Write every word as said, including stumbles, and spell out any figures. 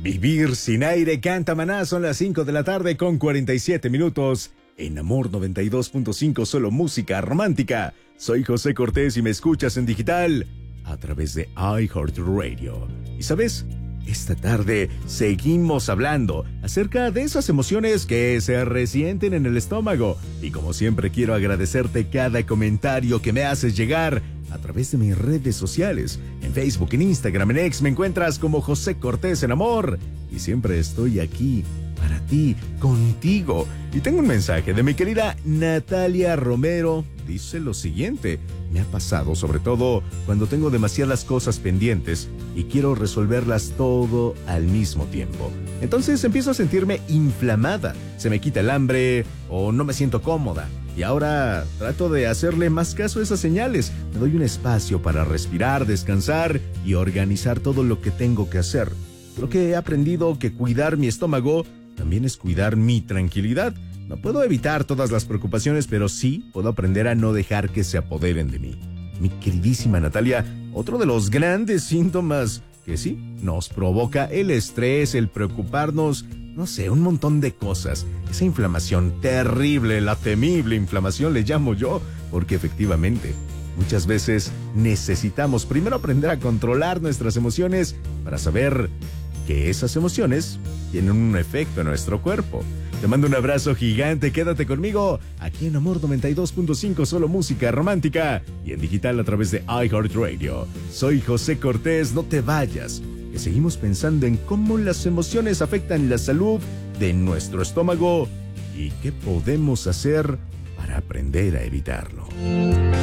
Vivir sin aire, canta Maná, son las cinco de la tarde con cuarenta y siete minutos. En Amor noventa y dos punto cinco, solo música romántica. Soy José Cortés y me escuchas en digital a través de iHeartRadio. Y sabes, esta tarde seguimos hablando acerca de esas emociones que se resienten en el estómago. Y como siempre quiero agradecerte cada comentario que me haces llegar a través de mis redes sociales. En Facebook, en Instagram, en X me encuentras como José Cortés en Amor. Y siempre estoy aquí para ti, contigo. Y tengo un mensaje de mi querida Natalia Romero. Dice lo siguiente: me ha pasado sobre todo cuando tengo demasiadas cosas pendientes y quiero resolverlas todo al mismo tiempo. Entonces empiezo a sentirme inflamada, se me quita el hambre o no me siento cómoda. Y ahora trato de hacerle más caso a esas señales. Me doy un espacio para respirar, descansar y organizar todo lo que tengo que hacer. Creo que he aprendido que cuidar mi estómago también es cuidar mi tranquilidad. No puedo evitar todas las preocupaciones, pero sí puedo aprender a no dejar que se apoderen de mí. Mi queridísima Natalia, otro de los grandes síntomas que sí nos provoca el estrés, el preocuparnos, no sé, un montón de cosas. Esa inflamación terrible, la temible inflamación le llamo yo, porque efectivamente muchas veces necesitamos primero aprender a controlar nuestras emociones para saber que esas emociones tienen un efecto en nuestro cuerpo. Te mando un abrazo gigante, quédate conmigo aquí en Amor noventa y dos punto cinco, solo música romántica y en digital a través de iHeartRadio. Soy José Cortés, no te vayas, que seguimos pensando en cómo las emociones afectan la salud de nuestro estómago y qué podemos hacer para aprender a evitarlo.